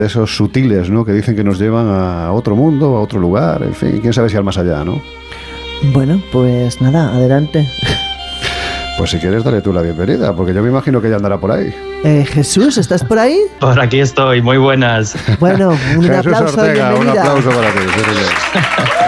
esos sutiles, ¿no?, que dicen que nos llevan a otro mundo, a otro lugar, en fin, quién sabe si al más allá, ¿no? Bueno, pues nada, adelante. Pues si quieres, dale tú la bienvenida, porque yo me imagino que ella andará por ahí. Jesús, ¿estás por ahí? Por aquí estoy, muy buenas. Bueno, un Jesús aplauso Ortega, de bienvenida. un aplauso para ti. Sí, señor.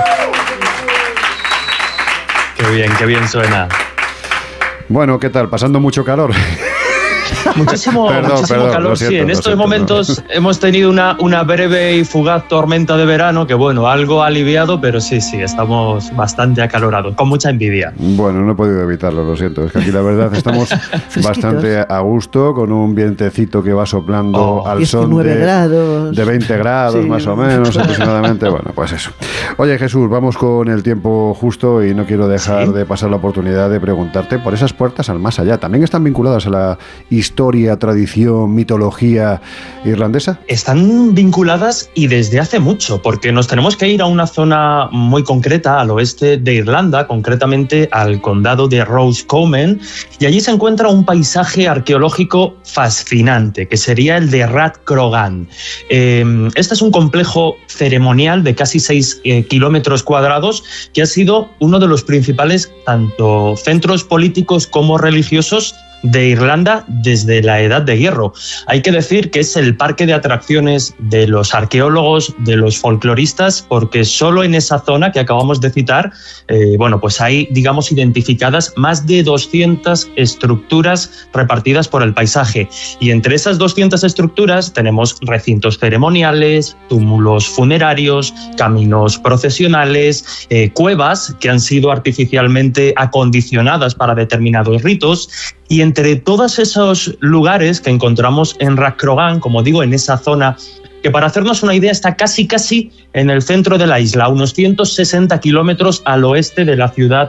Qué bien suena. Bueno, ¿qué tal? ¿Pasando mucho calor? Muchísimo calor, sí. En estos momentos hemos tenido una breve y fugaz tormenta de verano que, bueno, algo ha aliviado, pero sí, estamos bastante acalorados, con mucha envidia. Bueno, no he podido evitarlo, lo siento. Es que aquí la verdad estamos bastante a gusto, con un vientecito que va soplando al son de 20 grados, sí, más o menos, aproximadamente. Bueno, pues eso. Oye, Jesús, vamos con el tiempo justo y no quiero dejar de pasar la oportunidad de preguntarte por esas puertas al más allá. ¿También están vinculadas a la historia, tradición, mitología irlandesa? Están vinculadas y desde hace mucho, porque nos tenemos que ir a una zona muy concreta al oeste de Irlanda, concretamente al condado de Roscommon, y allí se encuentra un paisaje arqueológico fascinante, que sería el de Rathcrogan. Este es un complejo ceremonial de casi 6 kilómetros cuadrados, que ha sido uno de los principales tanto centros políticos como religiosos de Irlanda desde la Edad de Hierro. Hay que decir que es el parque de atracciones de los arqueólogos, de los folcloristas, porque solo en esa zona que acabamos de citar, pues hay, digamos, identificadas más de 200 estructuras repartidas por el paisaje. Y entre esas 200 estructuras tenemos recintos ceremoniales, túmulos funerarios, caminos procesionales, cuevas que han sido artificialmente acondicionadas para determinados ritos. Y entre todos esos lugares que encontramos en Rathcrogan, como digo, en esa zona que, para hacernos una idea, está casi en el centro de la isla, a unos 160 kilómetros al oeste de la ciudad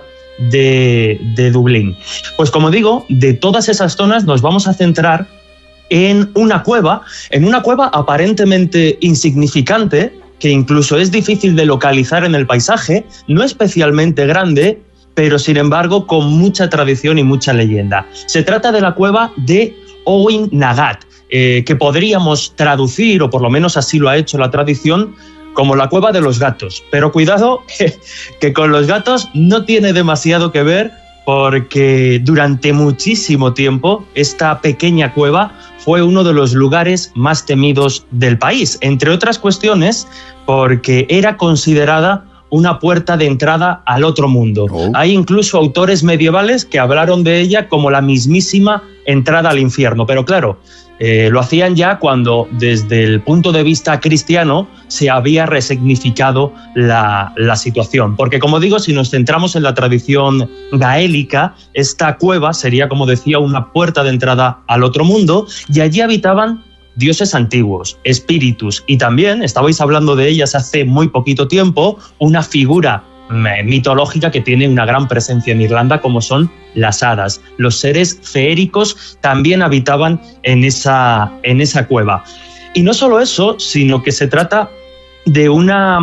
de Dublín. Pues como digo, de todas esas zonas nos vamos a centrar en una cueva aparentemente insignificante, que incluso es difícil de localizar en el paisaje, no especialmente grande, pero sin embargo con mucha tradición y mucha leyenda. Se trata de la cueva de Owen Nagat, que podríamos traducir, o por lo menos así lo ha hecho la tradición, como la cueva de los gatos. Pero cuidado, que con los gatos no tiene demasiado que ver, porque durante muchísimo tiempo esta pequeña cueva fue uno de los lugares más temidos del país, entre otras cuestiones porque era considerada una puerta de entrada al otro mundo. Hay incluso autores medievales que hablaron de ella como la mismísima entrada al infierno, pero claro, lo hacían ya cuando desde el punto de vista cristiano se había resignificado la situación, porque como digo, si nos centramos en la tradición gaélica, esta cueva sería, como decía, una puerta de entrada al otro mundo, y allí habitaban dioses antiguos, espíritus, y también, estabais hablando de ellas hace muy poquito tiempo, una figura mitológica que tiene una gran presencia en Irlanda, como son las hadas. Los seres feéricos también habitaban en esa cueva. Y no solo eso, sino que se trata de una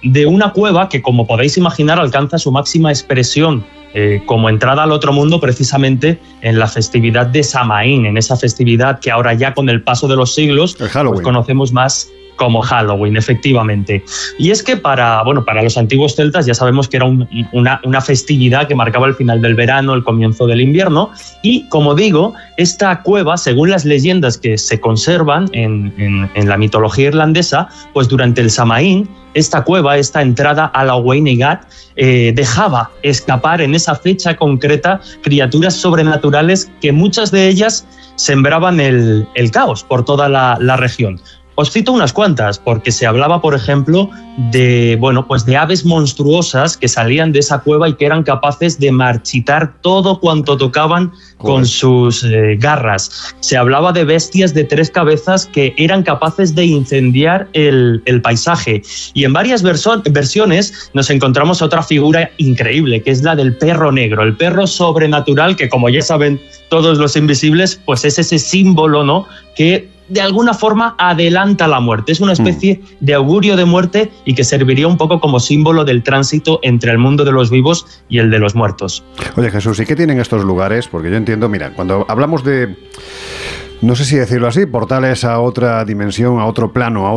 cueva que, como podéis imaginar, alcanza su máxima expresión como entrada al otro mundo precisamente en la festividad de Samaín, en esa festividad que ahora ya con el paso de los siglos pues conocemos más como Halloween, efectivamente. Y es que para los antiguos celtas ya sabemos que era una festividad que marcaba el final del verano, el comienzo del invierno, y como digo, esta cueva, según las leyendas que se conservan en la mitología irlandesa, pues durante el Samaín, esta cueva, esta entrada a la Owen Nagat, dejaba escapar en esa fecha concreta criaturas sobrenaturales que muchas de ellas sembraban el caos por toda la región. Os cito unas cuantas, porque se hablaba, por ejemplo, de aves monstruosas que salían de esa cueva y que eran capaces de marchitar todo cuanto tocaban con sus garras. Se hablaba de bestias de 3 cabezas que eran capaces de incendiar el paisaje. Y en varias versiones nos encontramos otra figura increíble, que es la del perro negro, el perro sobrenatural que, como ya saben todos los invisibles, pues es ese símbolo, ¿no?, que de alguna forma adelanta la muerte. Es una especie de augurio de muerte y que serviría un poco como símbolo del tránsito entre el mundo de los vivos y el de los muertos. Oye, Jesús, ¿y qué tienen estos lugares? Porque yo entiendo, mira, cuando hablamos de no sé si decirlo así, portales a otra dimensión, a otro plano, a